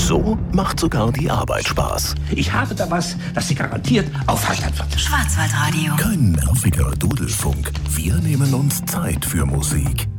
So macht sogar die Arbeit Spaß. Ich habe da was, das Sie garantiert aufheitern wird. Schwarzwaldradio. Kein nerviger Dudelfunk. Wir nehmen uns Zeit für Musik.